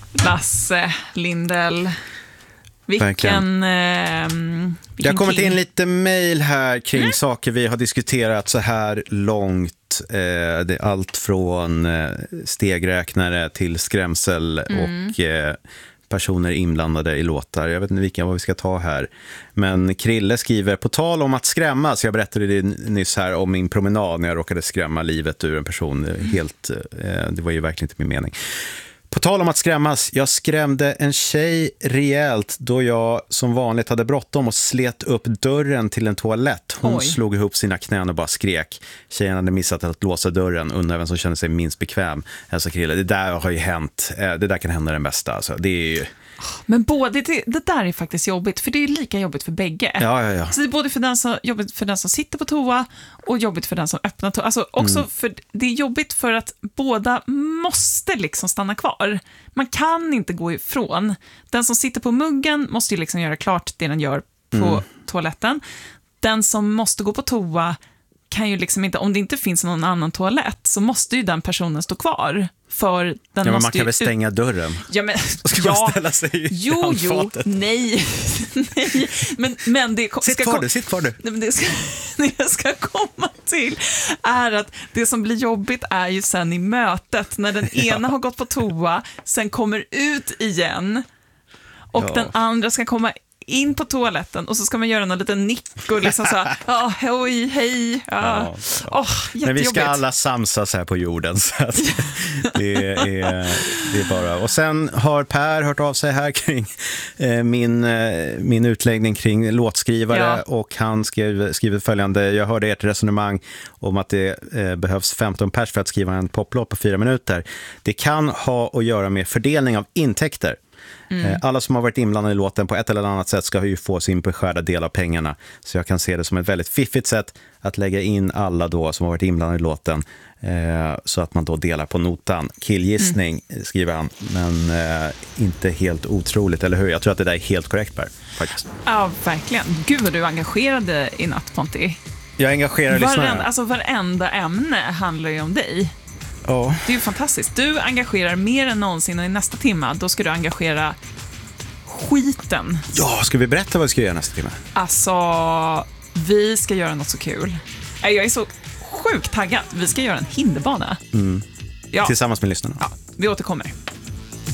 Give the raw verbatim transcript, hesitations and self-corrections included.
Lasse Lindell. Vilken, eh, vilken Det har kommit king. in lite mejl här kring mm. saker vi har diskuterat så här långt. Eh, det är allt från eh, stegräknare till skrämsel mm. och eh, personer inblandade i låtar. Jag vet inte vilka vad vi ska ta här. Men Krille skriver, på tal om att skrämmas, jag berättade det nyss här om min promenad när jag råkade skrämma livet ur en person. Helt, eh, det var ju verkligen inte min mening. På tal om att skrämmas, jag skrämde en tjej rejält då jag som vanligt hade bråttom och slet upp dörren till en toalett. Hon Oj. slog ihop sina knän och bara skrek. Tjejen hade missat att låsa dörren, undrar vem som kände sig minst bekväm. Alltså Krille, det där har ju hänt. Det där kan hända den bästa. Alltså, det är ju... Men både det, det där är faktiskt jobbigt, för det är lika jobbigt för bägge. Ja, ja, ja. Så det är både för den som, jobbigt för den som sitter på toa och jobbigt för den som öppnar toa. Alltså också mm. för det är jobbigt för att båda måste liksom stanna kvar. Man kan inte gå ifrån. Den som sitter på muggen måste ju liksom göra klart det den gör på mm. toaletten. Den som måste gå på toa kan ju liksom inte, om det inte finns någon annan toalett så måste ju den personen stå kvar. För den ja, men måste man kan ju väl stänga ut... dörren? Ja, men, ska ja, man ställa sig i jo, jo, nej, nej. Men, men det sitt ska kvar kom... du, sitt kvar du. Nej, men det, ska, det jag ska komma till är att det som blir jobbigt är ju sen i mötet när den ena ja. har gått på toa, sen kommer ut igen och ja. den andra ska komma in på toaletten och så ska man göra en liten nick och liksom så här, ja, hej, hej, ja. Ja, ja. Oh, men vi ska alla samsas här på jorden så att det, är, det är bara. Och sen har Per hört av sig här kring eh, min, eh, min utläggning kring låtskrivare ja. och han skrev, skrivit följande, jag hörde ert resonemang om att det eh, behövs femton pers för att skriva en poplåt på fyra minuter. Det kan ha att göra med fördelning av intäkter. Mm. Alla som har varit inblandade i låten på ett eller annat sätt ska ju få sin beskärda del av pengarna. Så jag kan se det som ett väldigt fiffigt sätt att lägga in alla då som har varit inblandade i låten eh, så att man då delar på notan. Killgissning mm. skriver han, men eh, inte helt otroligt, eller hur? Jag tror att det där är helt korrekt, Per, faktiskt. Ja, verkligen. Gud vad du är engagerad i natt, Ponti. Jag engagerar lyssnare. Varenda, alltså varenda ämne handlar ju om dig. Oh. Det är ju fantastiskt. Du engagerar mer än någonsin och i nästa timme då ska du engagera skiten. Ja, ska vi berätta vad vi ska göra nästa timme? Alltså, vi ska göra något så kul. Jag är så sjukt taggad. Vi ska göra en hinderbana. Mm. Ja. Tillsammans med lyssnarna. Ja, vi återkommer.